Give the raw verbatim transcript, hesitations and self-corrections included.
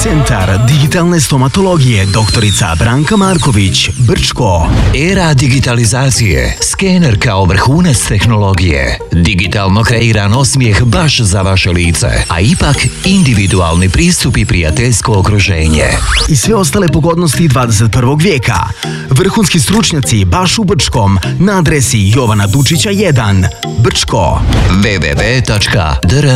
Centar digitalne stomatologije doktorica Branka Marković, Brčko. Era digitalizacije. Skener kao vrhunac tehnologije. Digitalno kreiran osmijeh baš za vaše lice, a ipak individualni pristup i prijateljsko okruženje. I sve ostale pogodnosti dvadeset prvog vijeka. Vrhunski stručnjaci baš u Brčkom na adresi Jovana Dučića jedan. Brčko. w w w tačka d r